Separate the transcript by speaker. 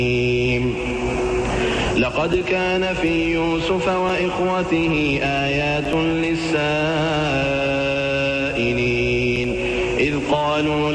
Speaker 1: لقد كان في يوسف وإخوته آيات للسائلين إذ قالوا